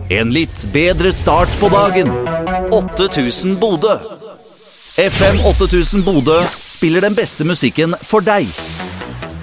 En litt bedre start på dagen. 8000 Bodø. FM 8000 Bodø spiller den beste musikken for deg.